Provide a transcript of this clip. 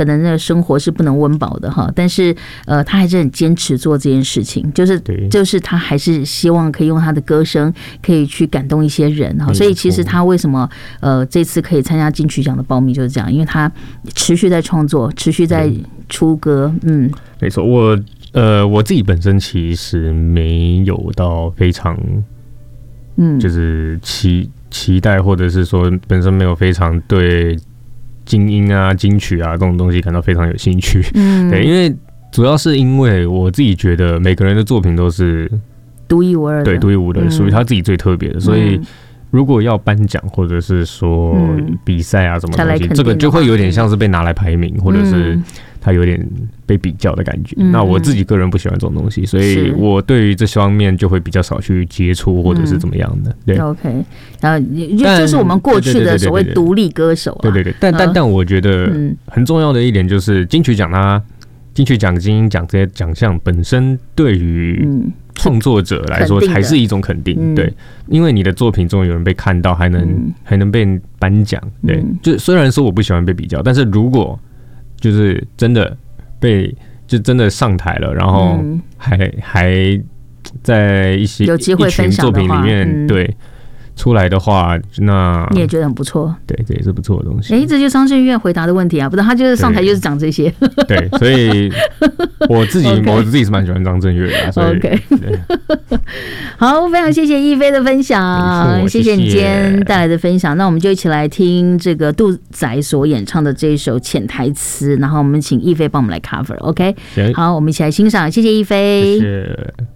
可能那个生活是不能温饱的哈，但是他还是很坚持做这件事情，就是他还是希望可以用他的歌声可以去感动一些人哈，所以其实他为什么这次可以参加金曲奖的报名就是这样，因为他持续在创作，持续在出歌。 没错，我自己本身其实没有到非常就是期待，或者是说本身没有非常对金音啊、金曲啊这种东西感到非常有兴趣。对，因为主要是因为我自己觉得每个人的作品都是独一无二的， 对，独一无二的，属于他自己最特别的，所以如果要颁奖或者是说比赛啊什么东西，这个就会有点像是被拿来排名，或者是他有点被比较的感觉。那我自己个人不喜欢这种东西，所以我对于这方面就会比较少去接触或者是怎么样的。对 ，OK， 然后就是我们过去的所谓独立歌手。 对，但我觉得很重要的一点就是金曲奖金音奖这些奖项本身对于创作者来说还是一种肯定，对，因为你的作品中有人被看到，还能被颁奖，对，就虽然说我不喜欢被比较，但是如果就是真的就真的上台了，然后还在一群作品里面，对。出来的话，那你也觉得很不错， 对，这也是不错的东西。 这就是张震岳回答的问题啊，不是他就是上台就是讲这些。 对，所以我自己是蛮喜欢张震岳的，所以 OK。好，非常谢谢亦菲的分享，谢谢你今天带来的分享。那我们就一起来听这个杜仔所演唱的这一首《潜台词》，然后我们请亦菲帮我们来 cover。OK， 好，我们一起来欣赏，谢谢亦菲。 谢谢。